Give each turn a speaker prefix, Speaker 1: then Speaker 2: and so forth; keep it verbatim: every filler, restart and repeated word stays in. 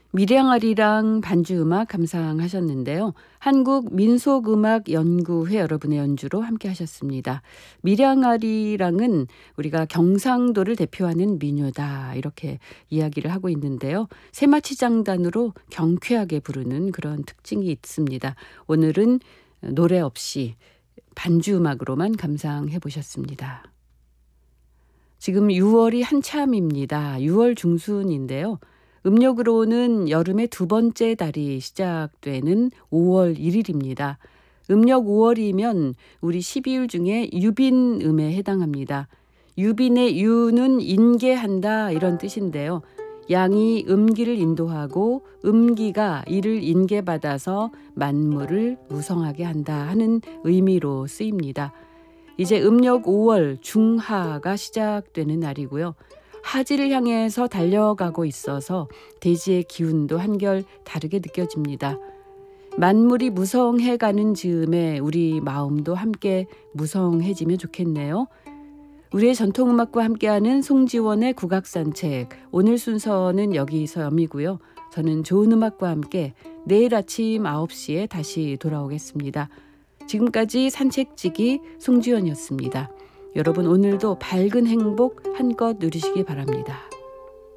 Speaker 1: 밀양아리랑 반주음악 감상하셨는데요. 한국민속음악연구회 여러분의 연주로 함께 하셨습니다. 밀양아리랑은 우리가 경상도를 대표하는 민요다 이렇게 이야기를 하고 있는데요. 세마치장단으로 경쾌하게 부르는 그런 특징이 있습니다. 오늘은 노래 없이 반주음악으로만 감상해 보셨습니다. 지금 유월이 한참입니다. 유월 중순인데요. 음력으로는 여름의 두 번째 달이 시작되는 오월 일일입니다. 음력 오월이면 우리 십이일 중에 유빈음에 해당합니다. 유빈의 유는 인계한다 이런 뜻인데요. 양이 음기를 인도하고 음기가 이를 인계받아서 만물을 무성하게 한다 하는 의미로 쓰입니다. 이제 음력 오월 중하가 시작되는 날이고요. 하지를 향해서 달려가고 있어서 대지의 기운도 한결 다르게 느껴집니다. 만물이 무성해가는 즈음에 우리 마음도 함께 무성해지면 좋겠네요. 우리의 전통음악과 함께하는 송지원의 국악산책, 오늘 순서는 여기서 여미고요. 저는 좋은 음악과 함께 내일 아침 아홉 시에 다시 돌아오겠습니다. 지금까지 산책지기 송지원이었습니다. 여러분 오늘도 밝은 행복 한껏 누리시기 바랍니다.